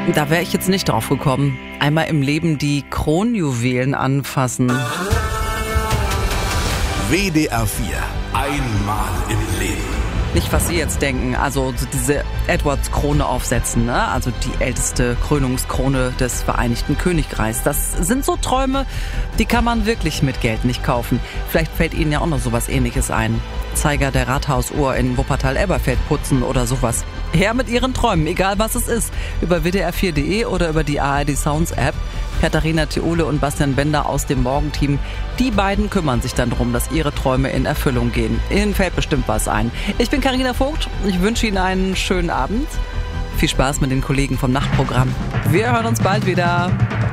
Da wäre ich jetzt nicht drauf gekommen. Einmal im Leben die Kronjuwelen anfassen. WDR 4. Einmal im Leben. Nicht, was Sie jetzt denken, also diese Edwards-Krone aufsetzen, ne? Also die älteste Krönungskrone des Vereinigten Königreichs. Das sind so Träume, die kann man wirklich mit Geld nicht kaufen. Vielleicht fällt Ihnen ja auch noch sowas Ähnliches ein. Zeiger der Rathausuhr in Wuppertal-Elberfeld putzen oder sowas. Her mit Ihren Träumen, egal was es ist. Über WDR4.de oder über die ARD Sounds App. Katharina Theole und Bastian Bender aus dem Morgenteam. Die beiden kümmern sich dann darum, dass ihre Träume in Erfüllung gehen. Ihnen fällt bestimmt was ein. Ich bin Carina Vogt. Ich wünsche Ihnen einen schönen Abend. Viel Spaß mit den Kollegen vom Nachtprogramm. Wir hören uns bald wieder.